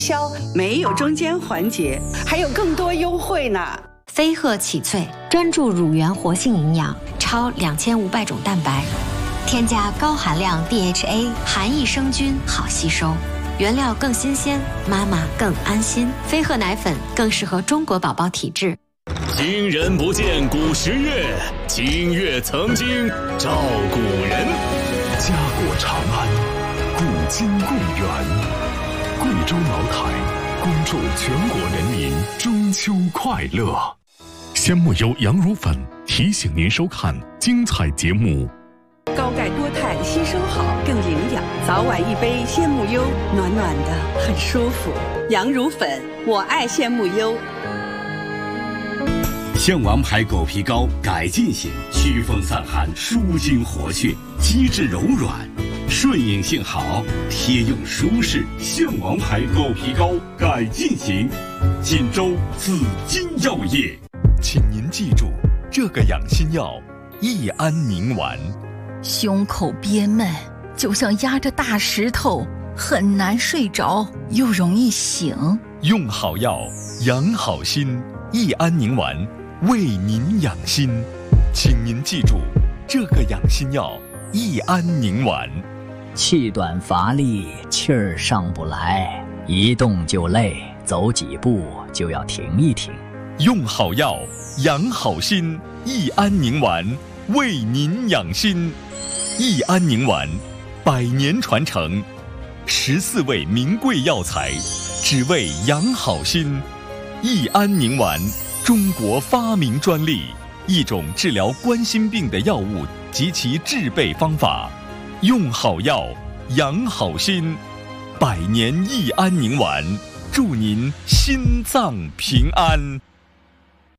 销没有中间环节，还有更多优惠呢。 飞鹤启萃专注乳源活性营养，超2500种蛋白，添加高含量 DHA， 含益生菌，好吸收，原料更新鲜，妈妈更安心。飞鹤奶粉更适合中国宝宝体质。 今人不见古时月，今月曾经照古人。 家国长安，古今贵园。贵州茅台恭祝全国人民中秋快乐。鲜木优羊乳粉提醒您收看精彩节目。 高钙多肽吸收好，更营养。早晚一杯鲜木优，暖暖的，很舒服。羊乳粉，我爱鲜木优。 象王牌狗皮膏改进型，祛风散寒，舒筋活血，机制柔软，顺应性好，贴用舒适。象王牌狗皮膏改进型，锦州紫金药业。 请您记住这个养心药：益安宁丸。 胸口憋闷，就像压着大石头，很难睡着，又容易醒。 用好药，养好心。益安宁丸为您养心，请您记住这个养心药：益安宁丸。 气短乏力，气儿上不来，一动就累，走几步就要停一停。 用好药，养好心。益安宁丸为您养心。益安宁丸100年传承，14味名贵药材，只为养好心。益安宁丸，中国发明专利，一种治疗冠心病的药物及其制备方法。用好药，养好心。100年益安宁丸，祝您心脏平安。